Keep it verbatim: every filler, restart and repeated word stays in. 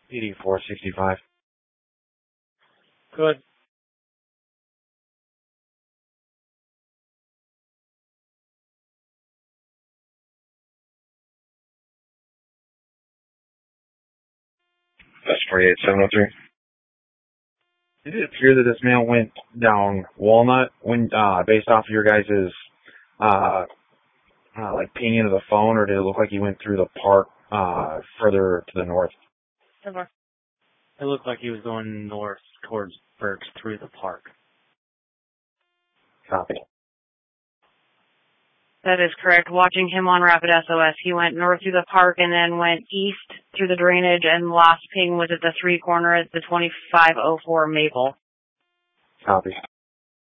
eighty-four sixty-five. Good. That's forty-eight seven oh three. Did it appear that this mail went down Walnut when uh, based off of your guys' uh, uh, like pinging of the phone, or did it look like he went through the park uh, further to the north? Over. It looked like he was going north towards Berks through the park. Copy. That is correct. Watching him on Rapid S O S, he went north through the park and then went east through the drainage, and last ping was at the three corner at the twenty-five oh four Maple. Copy.